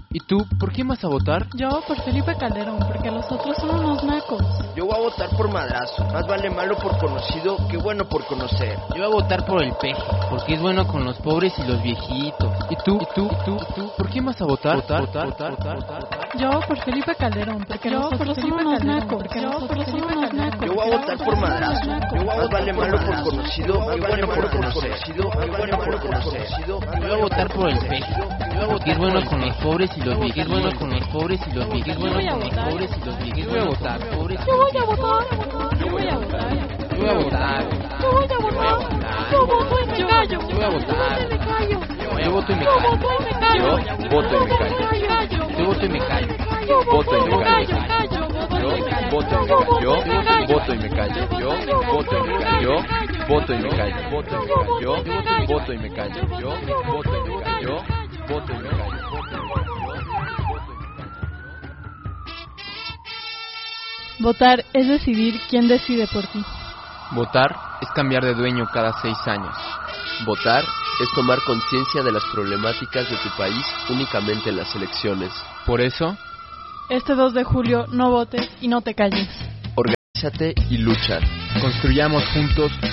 ¿Y tú, por quién vas a votar? Yo por Felipe Calderón, porque los otros son unos nacos. Yo voy a votar por Madrazo. Más vale malo por conocido que bueno por conocer. Yo voy a votar por el Peje, porque es bueno con los pobres y los viejitos. ¿Y tú, por quién vas a votar? Yo por Felipe Calderón, porque los otros son unos nacos. Yo voy a votar por Madrazo. Más vale malo por conocido que bueno por conocer. Yo voy a votar por el Peje, porque es bueno con los pobres y los viejitos. Yo voy a votar. Yo voto y me callo. Yo voto y me callo. Yo voto y me callo. Voto y me callo. Yo voto y me callo. Yo voto y me callo. Yo voto y me callo. Yo voto y me callo. Yo voto y me callo. Yo voto y me callo. Votar es decidir quién decide por ti. Votar es cambiar de dueño cada 6 años. Votar es tomar conciencia de las problemáticas de tu país únicamente en las elecciones. Por eso, Este 2 de julio no votes y no te calles. Organízate y lucha. construyamos juntos